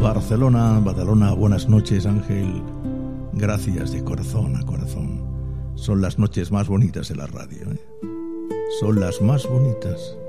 Badalona, buenas noches, Ángel. Gracias de corazón a corazón. Son las noches más bonitas de la radio, ¿eh? Son las más bonitas.